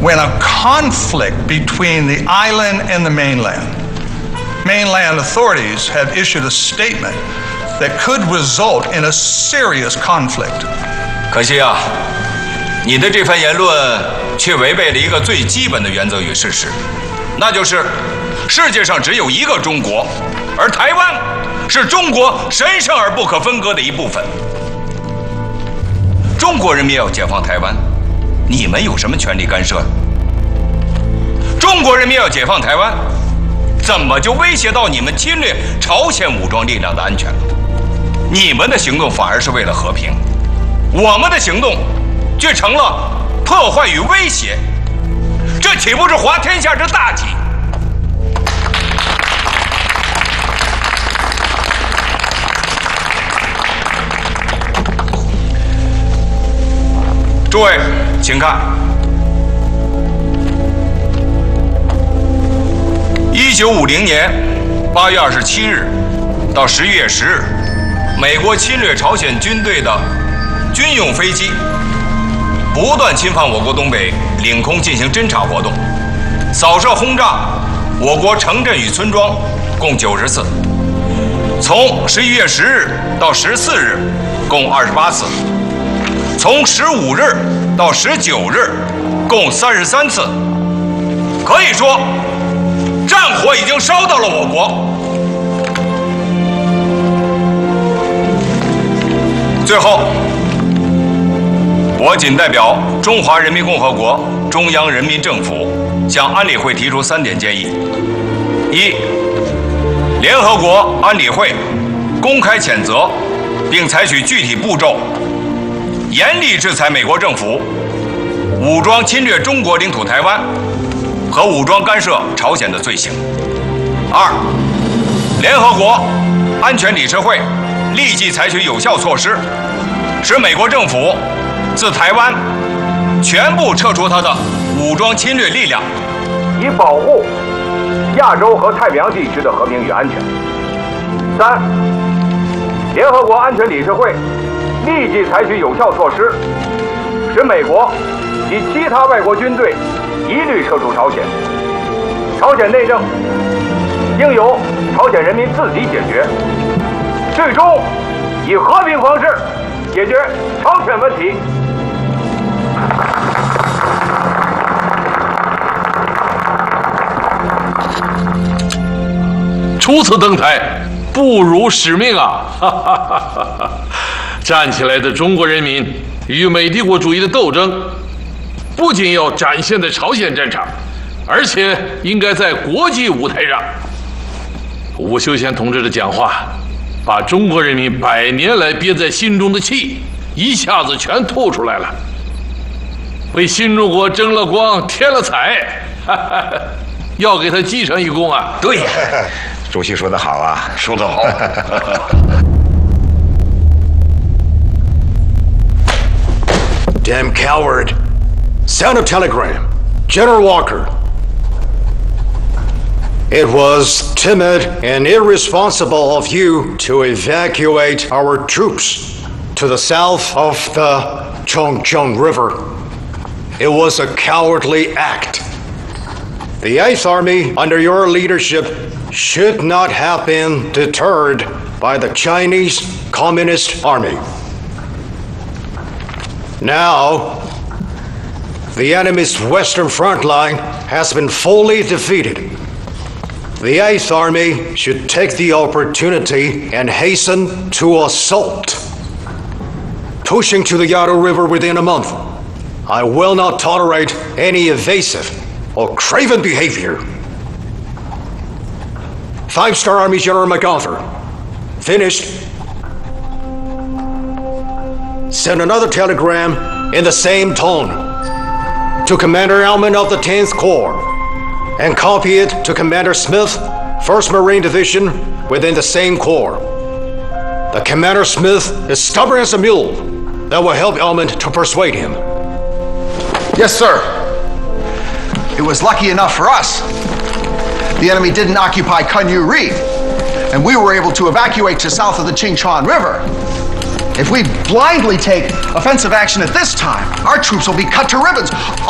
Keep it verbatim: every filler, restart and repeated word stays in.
when a conflict between the island and the mainland. Mainland authorities have issued a statement that could result in a serious conflict. 可惜啊，你的这番言论却违背了一个最基本的原则与事实，那就是世界上只有一个中国，而台湾是中国神圣而不可分割的一部分。中国人民要解放台湾，你们有什么权利干涉？中国人民要解放台湾，怎么就威胁到你们侵略朝鲜武装力量的安全了？你们的行动反而是为了和平，我们的行动却成了破坏与威胁，这岂不是滑天下之大稽？诸位，请看，一九五零年八月二十七日到十一月十日，美国侵略朝鲜军队的军用飞机不断侵犯我国东北领空进行侦察活动，扫射轰炸我国城镇与村庄共九十次，从十一月十日到十四日共二十八次。从十五日到十九日，共三十三次。可以说，战火已经烧到了我国。最后，我仅代表中华人民共和国中央人民政府，向安理会提出三点建议：一、联合国安理会公开谴责，并采取具体步骤。严厉制裁美国政府武装侵略中国领土台湾和武装干涉朝鲜的罪行。二、联合国安全理事会立即采取有效措施，使美国政府自台湾全部撤出他的武装侵略力量， 以保护亚洲和太平洋地区的和平与安全。三、联合国安全理事会立即采取有效措施，使美国及其他外国军队一律撤出朝鲜。朝鲜内政应由朝鲜人民自己解决，最终以和平方式解决朝鲜问题。 初次登台，不辱使命啊！哈哈哈哈！站起来的中国人民与美帝国主义的斗争，不仅要展现在朝鲜战场，而且应该在国际舞台上。吴秀贤同志的讲话，把中国人民百年来憋在心中的气，一下子全吐出来了，为新中国争了光，添了彩，哈哈，要给他记上一功啊！ 对呀， 主席说得好啊， 说得好。 Damn coward. Sound of telegram. General Walker. It was timid and irresponsible of you to evacuate our troops to the south of the Chongcheng River. It was a cowardly act. The Eighth Army, under your leadership, should not have been deterred by the Chinese Communist Army. Now, the enemy's western front line has been fully defeated. The Eighth Army should take the opportunity and hasten to assault. Pushing to the Yalu River within a month, I will not tolerate any evasive or craven behavior. Five-Star Army General MacArthur, finished. Send another telegram in the same tone to Commander Elman of the tenth Corps and copy it to Commander Smith, first Marine Division within the same Corps. The Commander Smith is stubborn as a mule. That will help Elman to persuade him. Yes, sir. It was lucky enough for us. The enemy didn't occupy Kunyu-ri, and we were able to evacuate to south of the Qingchuan River. If we blindly take offensive action at this time, our troops will be cut to ribbons.